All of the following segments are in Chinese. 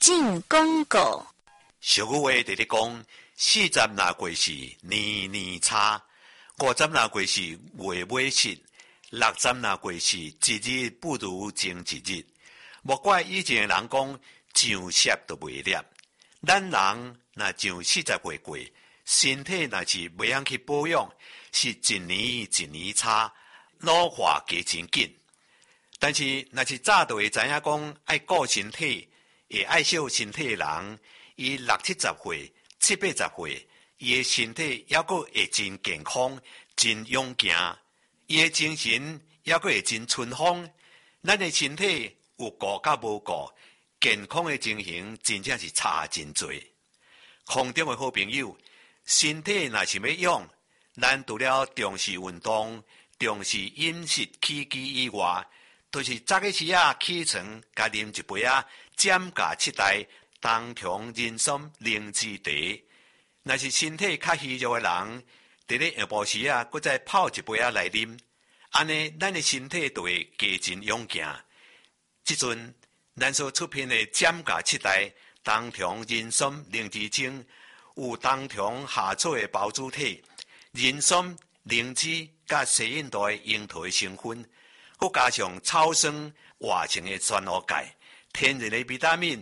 进广告。 俗语话在咧讲，40若过是年年差，50若过是月月失，60若过是一日不如前一日。莫怪以前的人讲上舌都袂念，咱人若上40岁过，身体若是袂晓去保养，是一年一年差，老化加真紧。但是若是早就会知影讲爱顾身体，会爱惜身体的人，伊60、70岁、70、80岁，伊的身体还阁会真健康、真勇健，伊的精神还阁会真春风。咱的身体有顾甲无顾，健康的情形真正是差真多。空中的好朋友，身体若是要养，咱除了重视运动、重视饮食起居以外，就是早起时起床，加啉一杯减价7代冬虫人参灵芝茶。若是身体较虚弱的人，伫咧下晡时搁再泡一杯来啉，安尼咱的身体就会加真勇健。即阵咱所出品的减价7代冬虫人参灵芝精，有冬虫夏草的胞主体、人参、灵芝甲西印度的樱桃的成分，佮加上草酸活性的酸脯钙，天然的维他命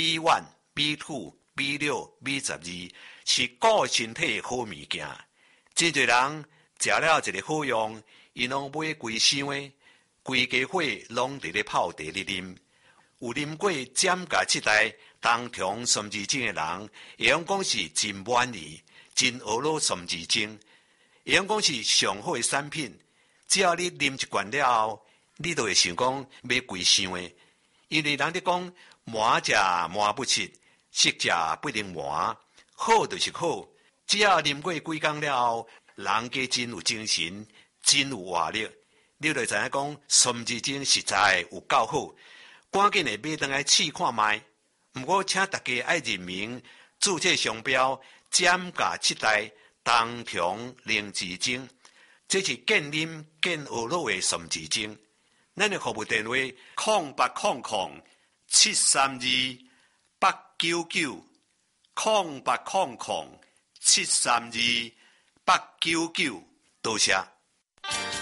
B1、B2、B6、B12，是顾身体的好物件。真侪人食了一个好用，伊拢买规箱的，规家伙拢伫咧泡茶咧啉。有啉过减价7代冬虫参枝精的人，会用讲是真满意，真婀娜参枝精，会用讲是上好的产品。只要你啉一罐了后，你就会想讲买规箱的，因为人咧讲满食满不吃，食食不能满，好就是好。只要啉过几工了后，人家真有精神，真有活力，你就知影讲参枝精实在有够好，赶紧的买回来试看卖。不过请大家爱认明注册商标减价7代冬虫灵芝精，这是健啉健学乐的参枝精。咱的服务电话0800-732-899，0800-732-899，多谢。